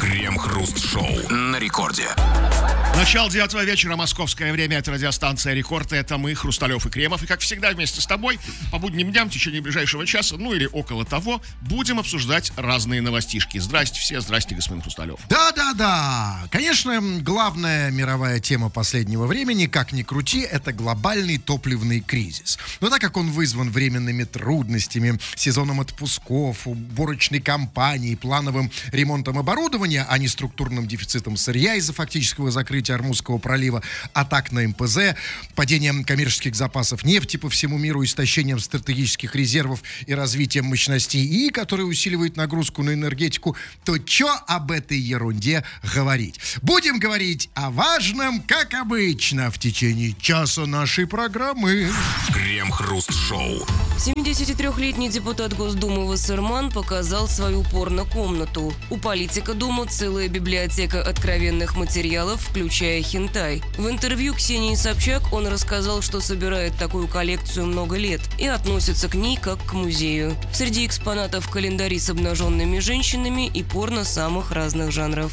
Крем-хруст-шоу на рекорде. Начало 9 вечера, московское время, это радиостанция «Рекорд», это мы, Хрусталев и Кремов, и как всегда вместе с тобой по будним дням в течение ближайшего часа, ну или около того, будем обсуждать разные новостишки. Здрасте все, здрасте, господин Хрусталев. Да, конечно, главная мировая тема последнего времени, как ни крути, это глобальный топливный кризис. Но так как он вызван временными трудностями, сезоном отпусков, уборочной кампанией, плановым ремонтом оборудования, а не структурным дефицитом сырья из-за фактического закрытия Ормузского пролива, атак на МПЗ, падением коммерческих запасов нефти по всему миру, истощением стратегических резервов и развитием мощностей ИИ, которые усиливают нагрузку на энергетику, то что об этой ерунде говорить? Будем говорить о важном, как обычно, в течение часа нашей программы. Крем-хруст-шоу. 73-летний депутат Госдумы Вассерман показал свою порно-комнату. У политика дома целая библиотека откровенных материалов, включая хентай. В интервью Ксении Собчак он рассказал, что собирает такую коллекцию много лет и относится к ней как к музею. Среди экспонатов календари с обнаженными женщинами и порно самых разных жанров.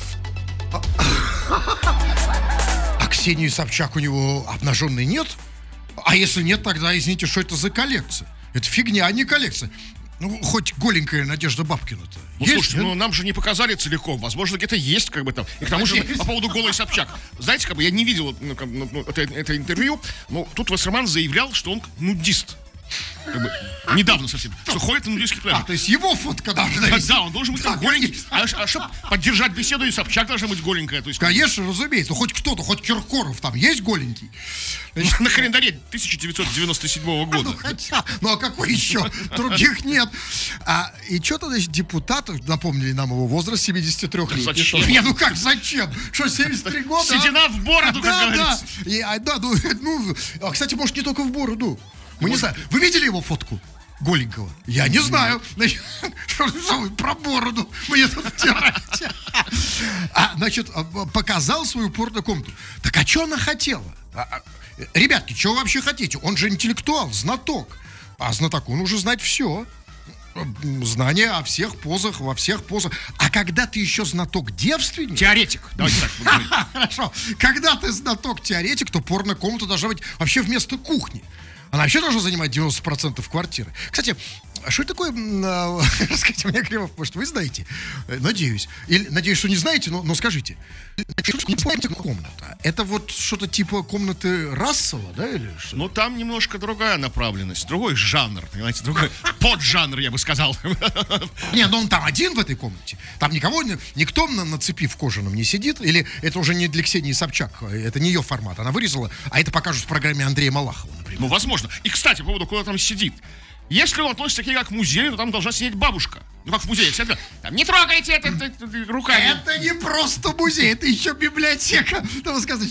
А Ксении Собчак у него обнаженной нет? А если нет, тогда, извините, что это за коллекция? Это фигня, а не коллекция. Ну, хоть голенькая Надежда Бабкина-то. Ну, слушайте, ну нам же не показали целиком. Возможно, где-то есть, как бы там. И к тому же, по поводу голой Собчак. Знаете, как бы я не видел это интервью, но тут Вассерман заявлял, что он нудист. Как бы, недавно совсем. Что ходит на нудистский пляж. То есть его фотка, да? Да, он должен быть там голенький. А чтобы поддержать беседу, и Собчак должна быть голенькая. То есть, конечно, разумеется. Хоть кто-то, хоть Киркоров там есть голенький? Значит, на календаре 1997 года. Ну а какой еще? Других нет. И что-то, значит, депутаты напомнили нам его возраст 73 лет. Зачем? Не, ну как зачем? Что, 73 года? Седина в бороду, как говорится. Да. Кстати, может, не только в бороду. Мы не знаем. Вы видели его фотку? Голенького? Я не знаю. Что вы про бороду? Мне тут втираете. Значит, показал свою порно-комнату. Так а что она хотела? Ребятки, что вы вообще хотите? Он же интеллектуал, знаток. А знаток, он уже знать все. Знание о всех позах, во всех позах. А когда ты еще знаток-девственник... Теоретик. Давайте так поговорим. Хорошо. Когда ты знаток-теоретик, то порно-комната должна быть вообще вместо кухни. Она вообще должна занимать 90% квартиры. Кстати, а что это такое, расскажите мне, Кремов, может, вы знаете? Надеюсь. Или, надеюсь, что не знаете, но скажите. Комната. Это вот что-то типа комнаты Рассела, да, или что? Ну, там немножко другая направленность, другой жанр, понимаете, другой поджанр, я бы сказал. Не, ну он там один в этой комнате. Там никто на цепи в кожаном не сидит. Или это уже не для Ксении Собчак, это не ее формат. Она вырезала, а это покажут в программе Андрея Малахова, например. Ну, возможно. И, кстати, по поводу, кто там сидит. Если он относится к ней как к музею, то там должна сидеть бабушка. Ну, как в музее. Все там, не трогайте это руками. Это не просто музей, это еще библиотека. Там сказать...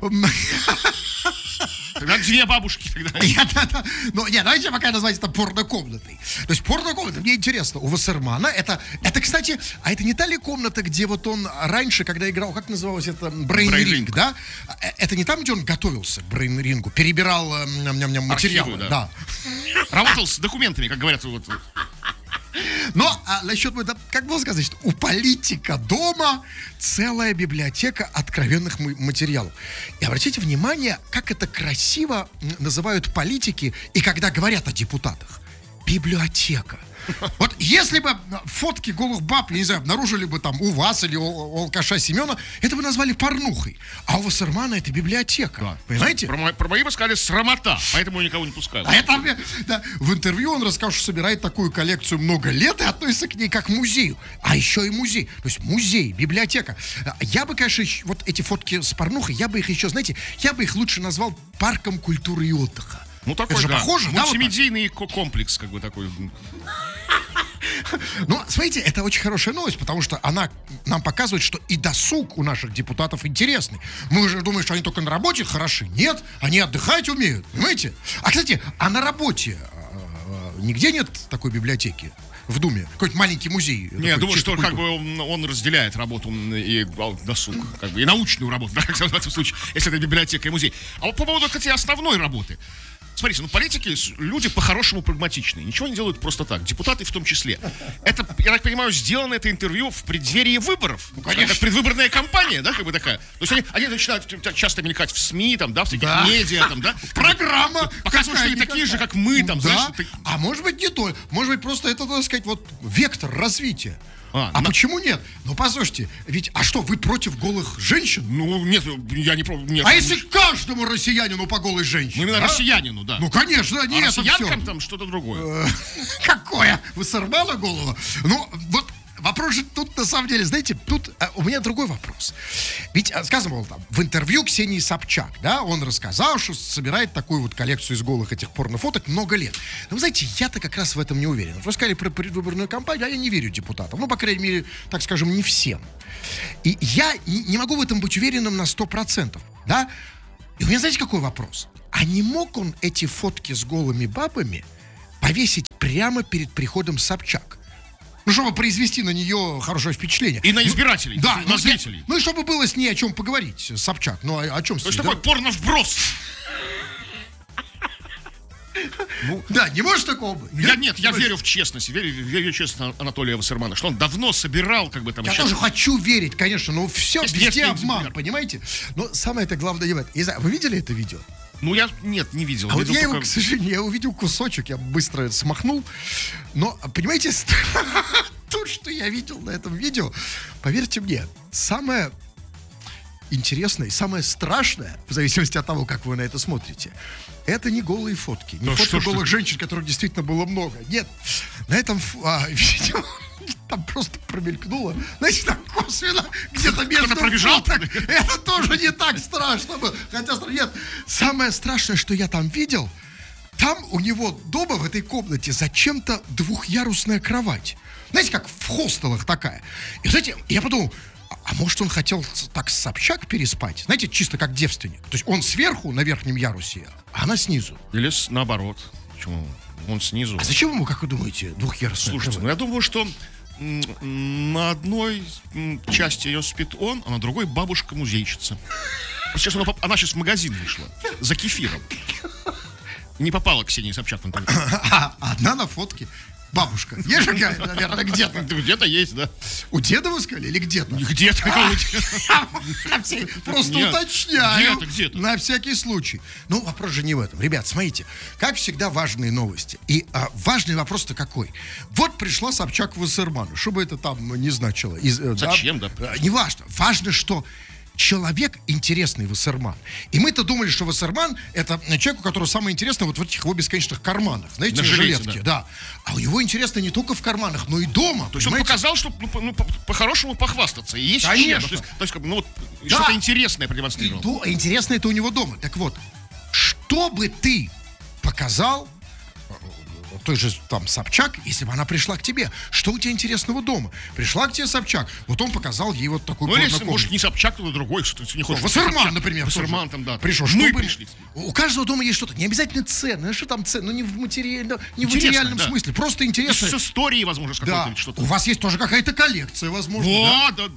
Тогда две бабушки тогда. Ну, нет, давайте пока назвать это порно-комнатой. То есть порно-комната, мне интересно, у Вассермана это, кстати, а это не та ли комната, где вот он раньше, когда играл, как называлось это, Брейн-ринг, да? Это не там, где он готовился к Брейн-рингу, перебирал материалы? Архивы, да. Работал с документами, как говорят, вот. Но насчет, как можно сказать, что у политика дома целая библиотека откровенных материалов. И обратите внимание, как это красиво называют политики, и когда говорят о депутатах. Библиотека. Вот если бы фотки голых баб, я не знаю, обнаружили бы там у вас или у алкаша Семена, это бы назвали порнухой. А у Вассермана это библиотека. Да. Понимаете? Про мои бы сказали срамота, поэтому я никого не пускаю. В интервью он рассказал, что собирает такую коллекцию много лет и относится к ней как к музею. А еще и музей. То есть музей, библиотека. Я бы, конечно, вот эти фотки с порнухой, я бы их еще, знаете, я бы их лучше назвал парком культуры и отдыха. Ну, такой, это же да, похоже, да? Мультимедийный комплекс, как бы такой. Ну, смотрите, это очень хорошая новость, потому что она нам показывает, что и досуг у наших депутатов интересный. Мы уже думаем, что они только на работе хороши. Нет, они отдыхать умеют, понимаете? А, кстати, на работе нигде нет такой библиотеки? В Думе? Какой-то маленький музей? Не, я думаю, что как бы он разделяет работу и досуг, как бы, и научную работу, да, в этом случае, если это библиотека и музей. А вот по поводу, кстати, основной работы. смотрите, политики люди по-хорошему прагматичные. Ничего не делают просто так. Депутаты в том числе. Это, я так понимаю, сделано это интервью в преддверии выборов. Ну, конечно. Это предвыборная кампания, да, как бы такая. То есть они начинают часто мелькать в СМИ, там, да, в всяких медиа, там, да. Программа. Показывают, что они такие же, как мы, там, да. знаешь. А может быть, не то. Может быть, просто это, так сказать, вот вектор развития. Почему нет? Ну, послушайте, ведь, а что, вы против голых женщин? Ну, нет, я не против. Нет, если каждому россиянину по голой женщине? Ну, именно россиянину, да. Ну, конечно, нет. Россиянкам там что-то другое. Какое? Вассермана голову? Ну, вот вопрос же тут, на самом деле, знаете, тут у меня другой вопрос. Ведь, сказано было там, в интервью Ксении Собчак, да, он рассказал, что собирает такую вот коллекцию из голых этих порнофоток много лет. Но, вы знаете, я-то как раз в этом не уверен. Вы сказали про предвыборную кампанию, а я не верю депутатам. Ну, по крайней мере, так скажем, не всем. И я не могу в этом быть уверенным на 100%, да. И у меня, знаете, какой вопрос? А не мог он эти фотки с голыми бабами повесить прямо перед приходом Собчак? Ну, чтобы произвести на нее хорошее впечатление. И на избирателей, да, на зрителей. Ну, и чтобы было с ней о чем поговорить, Собчак. Ну, о чем с ней? То есть такой порно-вброс. Да, не может такого быть. Я верю в честность, верю в честность Анатолия Вассермана, что он давно собирал, как бы там... Я тоже хочу верить, конечно, но все везде обман, понимаете? Но самое-то главное не в этом. Не знаю, вы видели это видео? Ну, не видел. А вот я его, к сожалению, я увидел кусочек, я быстро смахнул. Но, понимаете, то, что я видел на этом видео, поверьте мне, самое интересное и самое страшное, в зависимости от того, как вы на это смотрите, это не голые фотки. Не фотки голых женщин, которых действительно было много. Нет, на этом видео... Там просто промелькнуло, знаете, так косвенно, где-то между фоток. Это тоже не так страшно было. Хотя, нет, самое страшное, что я там видел, там у него дома в этой комнате зачем-то двухъярусная кровать. Знаете, как в хостелах такая. И, знаете, я подумал, а может он хотел так с Собчак переспать? Знаете, чисто как девственник. То есть он сверху на верхнем ярусе, а она снизу. Или наоборот. Почему? Он снизу. А зачем ему, как вы думаете, двухъярусная кровать? Слушайте, я думаю, что на одной части ее спит он, а на другой бабушка-музейщица. Сейчас она сейчас в магазин вышла за кефиром. Не попала Ксении Собчак в интернет. Одна на фотке. Бабушка. Есть же, наверное, где-то. Где-то есть, да. У деда вы сказали или где-то? Где-то. Просто уточняю. Где-то. На всякий случай. Ну, вопрос же не в этом. Ребят, смотрите. Как всегда, важные новости. И важный вопрос-то какой? Вот пришла Собчак в Вассерману. Что бы это там не значило. Зачем, да? Неважно. Важно, что человек интересный Вассерман. И мы-то думали, что Вассерман это человек, у которого самое интересное вот в этих его бесконечных карманах. Знаете, на жилетке, да. А у него интересно не только в карманах, но и дома. То есть он показал, что по-хорошему похвастаться. И есть конечно. То есть что-то интересное продемонстрировал. Интересное это у него дома. Так вот, что бы ты показал той же там Собчак, если бы она пришла к тебе? Что у тебя интересного дома? Пришла к тебе Собчак, вот он показал ей вот такую порнокомнату. Может, не Собчак, то другой, что ты не хочешь. Вассерман, например. Вассерман там, да. Пришел. Мы пришли. У каждого дома есть что-то. Не обязательно ценно. Ну, что там ценно? Ну, не в материальном смысле. Просто интересно. С историей, возможно, какой-то да. что-то. У вас есть тоже какая-то коллекция, возможно. Вот, да.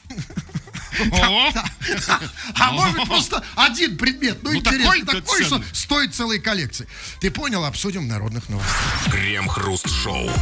А может быть просто один предмет. Ну, интересный, такой, что стоит целой коллекции. Ты понял? Обсудим в народных новостях. Крем-хруст-шоу.